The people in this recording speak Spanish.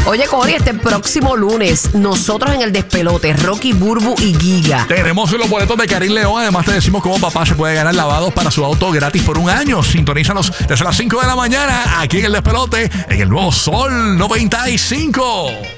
Oye, Cori, este próximo lunes, nosotros en el despelote, Rocky, Burbu y Giga. Tenemos los boletos de Karim León. Además, te decimos cómo papá se puede ganar lavados para su auto gratis por 1 año. Sintonízanos desde las 5 de la mañana aquí en el despelote, en el nuevo Sol 95.